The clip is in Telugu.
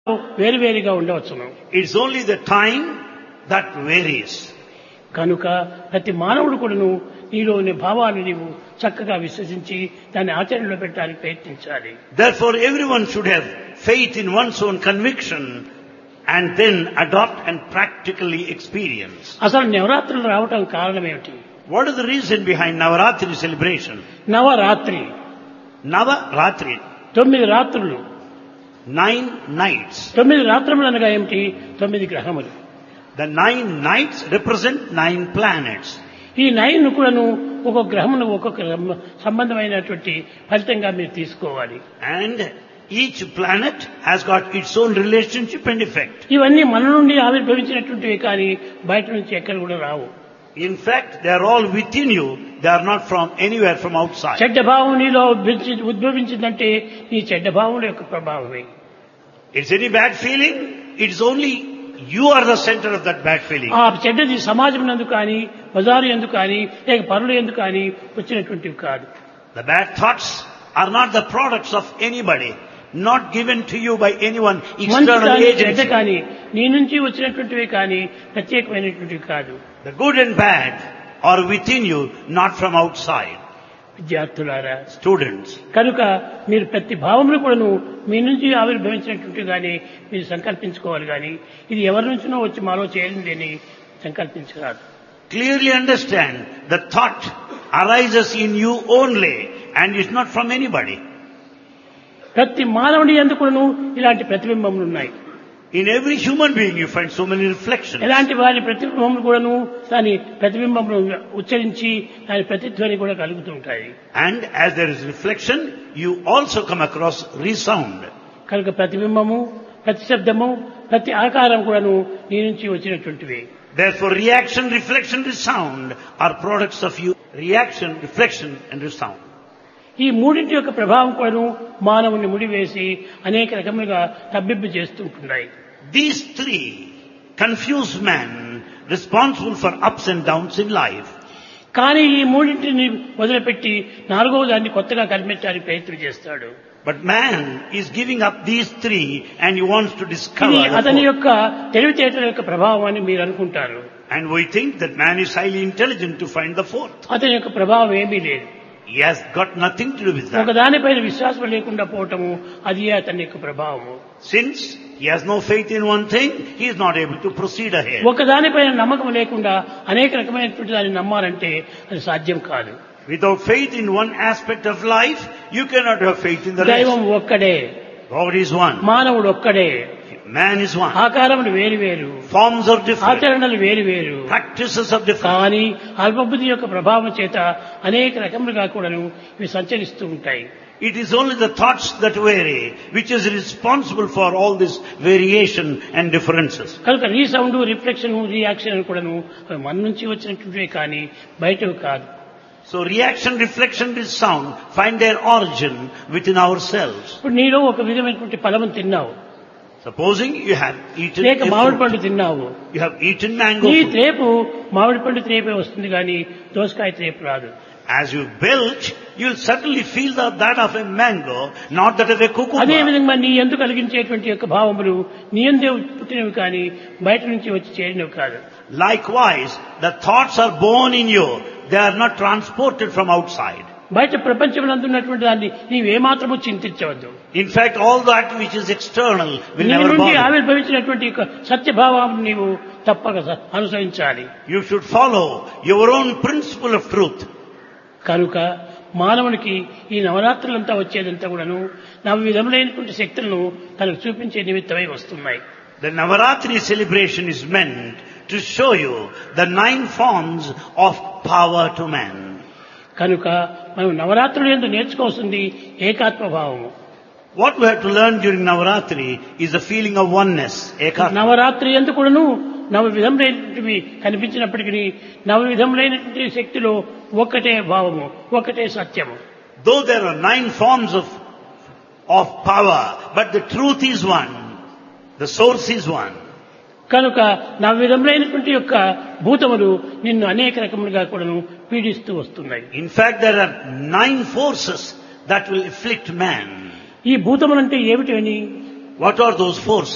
వేరువేరుగా ఉండవచ్చును. It's only the time that varies. కనుక ప్రతి మానవుడు కూడాను నీలోని భావాన్ని నీవు చక్కగా విశ్వసించి దాన్ని ఆచరణలో పెట్టడానికి ప్రయత్నించాలి. Therefore, everyone should have faith in one's own conviction and then adopt and practically experience. అసలు నవరాత్రులు రావటం కారణం ఏమిటి? What is the reason behind Navaratri celebration? Navratri Navaratri, 9 రాత్రులు, 9 nights. 9 రాత్రములు అనగా ఏమిటి? 9 గ్రహములు. The 9 nights represent 9 planets. ఈ 9 కూడాను ఒక్కొక్క గ్రహమును ఒక్కొక్క సంబంధమైనటువంటి ఫలితంగా మీరు తీసుకోవాలి. And each planet has got its own relationship and effect. ఇవన్నీ మన నుండి ఆవిర్భవించినటువంటివి కానీ బయట నుంచి ఎక్కడ కూడా రావు. In fact, they are all within you. They are not from anywhere from outside. చెడ్డ భావం నీలో ఉద్భవించిందంటే ఈ చెడ్డ భావం యొక్క ప్రభావమే. It's any bad feeling, it's only you are the center of that bad feeling. ఆ చెడ్డది సమాజం నందు కానీ బజారు ఎందుకు కానీ లేక పరులు ఎందుకు కానీ వచ్చినటువంటివి కాదు. The bad thoughts are not the products of anybody, not given to you by anyone మంచి external కానీ చెడ్డ agency. కానీ నీ నుంచి వచ్చినటువంటివి కానీ ప్రత్యేకమైనటువంటివి కాదు. The good and bad are within you, not from outside. విద్యార్థులారా, Students, కనుక మీరు ప్రతి భావమును కూడాను మీ నుంచి ఆవిర్భవించినటువంటి కానీ మీరు సంకల్పించుకోవాలి కానీ ఇది ఎవరి నుంచినో వచ్చి మాలో చేరింది అని సంకల్పించరాదు. clearly understand the thought arises in you only and is not from anybody. ప్రతి మానవుని యందు కూడాను ఇలాంటి ప్రతిబింబములు ఉన్నాయి. In every human being you find so many reflections. ఇలాంటి వారి ప్రతిబింబములు కూడాను దాని ప్రతిబింబములు ఉచ్చరించి దాని ప్రతిధ్వని కూడా కలుగుతుంటాయి. And as there is reflection, you also come across resound. కనుక ప్రతిబింబము, ప్రతి శబ్దము, ప్రతి ఆకారం కూడాను నీ నుంచి వచ్చినటువంటివి. Therefore, reaction, reflection, resound are products of you. Reaction, reflection and resound. ఈ మూడింటి యొక్క ప్రభావం కూడాను మానవుని ముడివేసి అనేక రకములుగా తబ్బిబ్బు చేస్తుంటున్నాయి. These three confuse man, responsible for ups and downs in life. కానీ ఈ మూడింటిని వదిలిపెట్టి నాలుగవ దాన్ని కొత్తగా కనిపించడానికి ప్రయత్నం చేస్తాడు. But man is giving up these three and he wants to ఇది discover the అతని fourth. యొక్క తెలివితేటల యొక్క ప్రభావం అని మీరు అనుకుంటారు. And we think that man is highly intelligent to find the fourth. అతని యొక్క ప్రభావం ఏమీ లేదు. He has got nothing to do with that. ఒకదానిపైన విశ్వాసం లేకుండా పోవటము అది అతని యొక్క ప్రభావము. Since he has no faith in one thing, he is not able to proceed ahead. ఒకదానిపైన నమ్మకం లేకుండా అనేక రకమైనటువంటి దాన్ని నమ్మాలంటే అది సాధ్యం కాదు. Without faith in one aspect of life, you cannot have faith in the దైవం rest. ఒక్కడే, God is one. మానవుడు ఒక్కడే, Man is one. ఆకారములు వేరు వేరు, Forms are different. ఆచరణలు వేరు వేరు. Practices are different. కానీ అల్పబుద్ధి యొక్క ప్రభావం చేత అనేక రకములుగా కూడాను ఇవి సంచరిస్తూ ఉంటాయి. It is only the thoughts that vary, which is responsible for all this variation and differences. కనుక రీసౌండ్, రిఫ్లెక్షన్, రియాక్షన్ కూడాను అవి మన నుంచి వచ్చినటువంటివే కానీ బయటవి కాదు. So reaction, reflection, resound find their origin within ourselves. ఇప్పుడు నీలో ఒక విధమైనటువంటి ఫలము తిన్నావు, Supposing you have eaten లేక a మామిడి fruit. పండు తిన్నావు, You have eaten mango నీ fruit. త్రేపు మామిడి పండు త్రేపే వస్తుంది కానీ దోసకాయ త్రేపు రాదు. As you belch, you'll certainly feel that of a mango, not that of a అదే cucumber. విధంగా నీ ఎందు కలిగించేటువంటి యొక్క భావములు నీ ఎందే పుట్టినవి కానీ బయట నుంచి వచ్చి చేరినవి కాదు. Likewise, the thoughts are born in you. They are not transported from outside. బయట ప్రపంచంలో ఉన్నటువంటి దాన్ని నీవేమాత్రము చింతించవద్దు. In fact, all that which is external will నీ never నుండి bother. ఆవిర్భవించినటువంటి యొక్క సత్యభావాన్ని నీవు తప్పక అనుసరించాలి. You should follow your own principle of truth. కనుక మానవునికి ఈ నవరాత్రులంతా వచ్చేదంతా కూడాను నవ విధములైనటువంటి శక్తులను తనకు చూపించే నిమిత్తమై వస్తున్నాయి. The Navaratri celebration is meant to show you the 9 forms of power to man. కనుక మనం నవరాత్రులు యందు నేర్చుకోవాల్సింది ఏకాత్మ భావము. What we have to learn during Navaratri is the feeling of oneness, ekatma. Navratri యందు కూడాను నవ విధములైనటువంటివి కనిపించినప్పటికీ నవ విధములైనటువంటి శక్తిలో ఒక్కటే భావము, ఒక్కటే సత్యము. Though there are 9 forms of power, but the truth is one. The source is one. కనుక నవ విధములైనటువంటి యొక్క భూతములు నిన్ను అనేక రకములుగా కూడాను పీడిస్తూ వస్తున్నాయి. In fact, there are 9 forces that will afflict man. ఈ భూతములంటే ఏమిటి అని What are those forces?